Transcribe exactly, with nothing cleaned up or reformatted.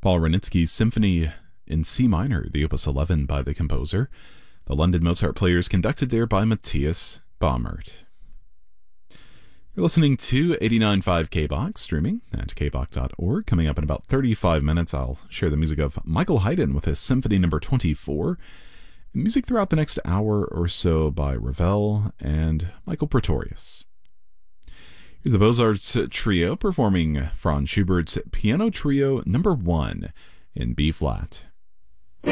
Paul Wranitzky's Symphony in C minor, the Opus eleven by the composer. The London Mozart Players conducted there by Matthias Baumert. You're listening to eighty-nine point five K B O X, streaming at k b o x dot org. Coming up in about thirty-five minutes, I'll share the music of Michael Haydn with his Symphony number twenty-four. Music throughout the next hour or so by Ravel and Michael Pretorius. Here's the Beaux-Arts Trio performing Franz Schubert's Piano Trio number one in B-flat.